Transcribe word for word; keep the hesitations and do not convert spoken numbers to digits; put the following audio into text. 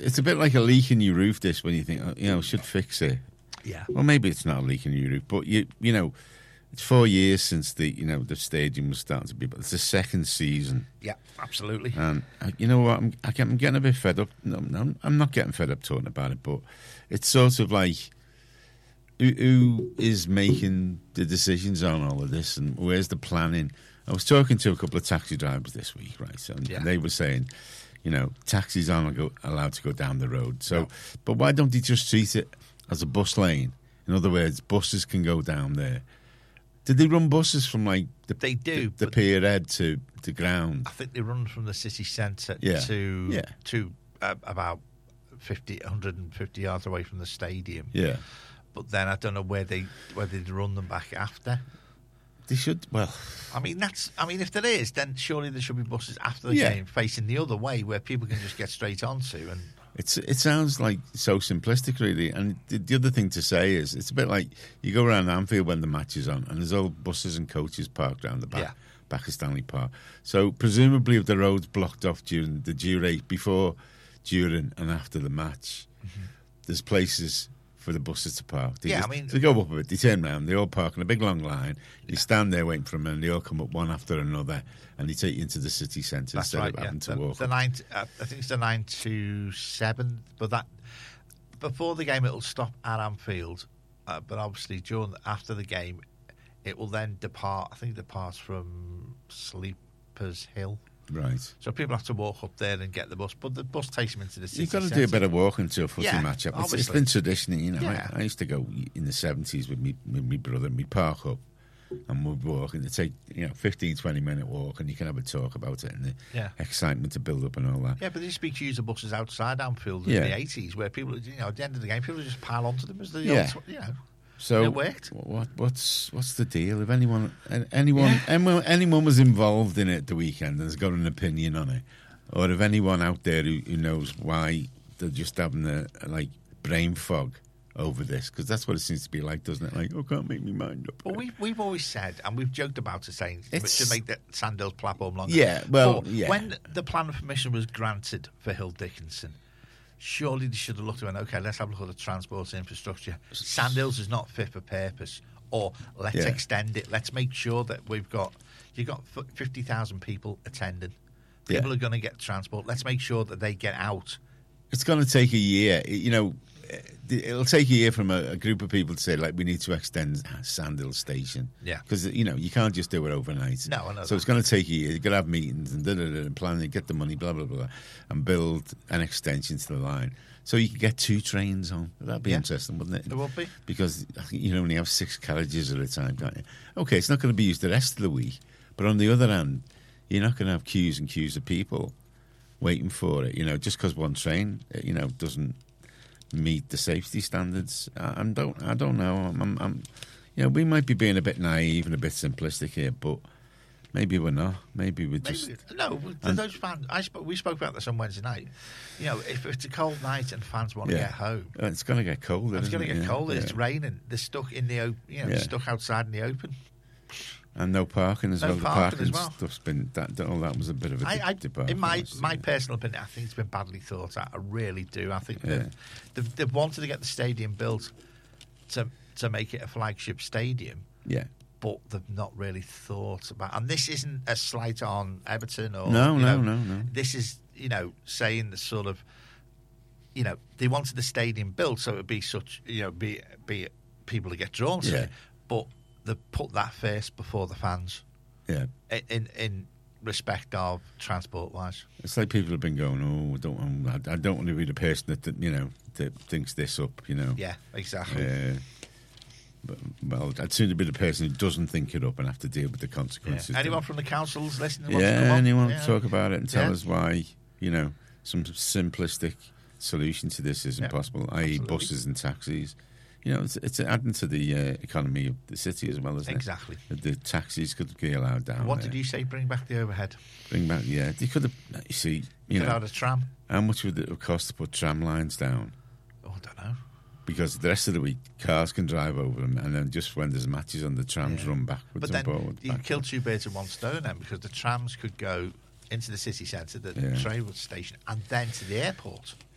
it's a bit like a leak in your roof. This when you think, oh, you know, should fix it. Yeah. Well, maybe it's not a leak in your roof, but you you know, it's four years since the you know the stadium was starting to be. But it's the second season. Yeah, absolutely. And uh, you know what? I'm I'm getting a bit fed up. No, no, I'm not getting fed up talking about it, but it's sort of like. Who, who is making the decisions on all of this, and where's the planning? I was talking to a couple of taxi drivers this week, right? So yeah. they were saying, you know, taxis aren't go, allowed to go down the road. So, no. But why don't they just treat it as a bus lane? In other words, buses can go down there. Did they run buses from like the they do the, the pier head to the ground? I think they run from the city centre yeah. to yeah. to uh, about fifty, one hundred fifty yards away from the stadium. Yeah. But then I don't know where they where they'd run them back after. They should. Well, I mean that's. I mean, if there is, then surely there should be buses after the yeah. game facing the other way where people can just get straight onto. And it's it sounds like so simplistic, really. And the, the other thing to say is, it's a bit like you go around Anfield when the match is on, and there's all buses and coaches parked around the back. Yeah. Back of Stanley Park. So presumably, if the road's blocked off during the duration, before, during, and after the match, mm-hmm. there's places for the buses to park. They yeah, just, I mean, they go up a bit, they turn around, they all park in a big long line. You yeah. stand there waiting for them, and they all come up one after another, and they take you into the city centre instead right, of having yeah. to the, walk. The nine, uh, I think it's the nine to seven, but that before the game it'll stop at Anfield, uh, but obviously during after the game, it will then depart. I think it departs from Sleepers Hill. Right. So people have to walk up there and get the bus, but the bus takes them into the city. You've got to centre. do a bit of walking to a footy yeah, match up. It's, it's been traditional, you know. Yeah. I, I used to go in the seventies with me, with my brother, and we'd park up and we'd walk, and it'd take, you know, fifteen, twenty minute walk, and you can have a talk about it and the yeah. excitement to build up and all that. Yeah, but they used to use the buses outside Anfield in yeah. the eighties, where people, you know, at the end of the game, people would just pile onto them as the yeah. old, you know. So it worked. What, what's what's the deal? If anyone anyone, yeah. anyone anyone was involved in it the weekend and has got an opinion on it, or if anyone out there who, who knows why they're just having a, a like brain fog over this, because that's what it seems to be like, doesn't it? Like, oh, can't make me mind up. Well, we've we've always said, and we've joked about it, saying it should make the Sandhills platform longer. Yeah, well, but yeah. when the plan of permission was granted for Hill Dickinson, surely they should have looked at it and, okay, let's have a look at the transport infrastructure. Sandhills is not fit for purpose. Or let's yeah. extend it. Let's make sure that we've got, you've got fifty thousand people attending. People yeah. are going to get transport. Let's make sure that they get out. It's going to take a year. You know, it'll take a year from a, a group of people to say, like, we need to extend Sandhill Station. Yeah. Because, you know, you can't just do it overnight. No, I know So that. it's going to take a year. You've got to have meetings and, da, da, da, and plan and get the money, blah, blah, blah, and build an extension to the line. So you could get two trains on. That'd be yeah. interesting, wouldn't it? It would be. Because I think you only have six carriages at a time, can't you? Okay, it's not going to be used the rest of the week. But on the other hand, you're not going to have queues and queues of people waiting for it, you know, just because one train, you know, doesn't meet the safety standards. I, I don't, I don't know. I'm, I'm, I'm, you know, we might be being a bit naive and a bit simplistic here, but maybe we're not. Maybe we're just maybe, no. and, those fans, I spoke, we spoke about this on Wednesday night. You know, if it's a cold night and fans want yeah. to get home, it's going to get colder. It's going to get yeah. colder. Yeah. It's raining. They're stuck in the, open, you know, yeah. stuck outside in the open. And no parking as no well. Parking the parking as well. stuff's been that. All that was a bit of a I, I, debacle. in my my personal opinion, I think it's been badly thought out. I really do. I think yeah. they've, they've, they've wanted to get the stadium built to to make it a flagship stadium. Yeah. But they've not really thought about. And this isn't a slight on Everton or no, you no, know, no, no. This is, you know, saying the sort of, you know, they wanted the stadium built so it would be such, you know, be be people to get drawn to yeah. it. But they put that first before the fans. Yeah. In in respect of transport wise, it's like people have been going, oh, don't I don't want to be the person that, that you know that thinks this up, you know. Yeah, exactly. Uh, but, well, I'd sooner be the person who doesn't think it up and have to deal with the consequences. Yeah. Anyone from the councils listening? Yeah, anyone yeah. talk about it and tell yeah. us why, you know, some simplistic solution to this isn't yeah. possible, that is buses and taxis. You know, it's, it's adding to the uh, economy of the city as well, isn't exactly. it? Exactly. The taxis could be allowed down. What there. did you say? Bring back the overhead. Bring back, yeah. You could have, you see, you Get know. out a tram. How much would it have cost to put tram lines down? Oh, I don't know. Because the rest of the week, cars can drive over them, and then just when there's matches on, the trams yeah. run backwards but and then forwards. you kill two birds with one stone then, because the trams could go into the city centre, the yeah. train station, and then to the airport.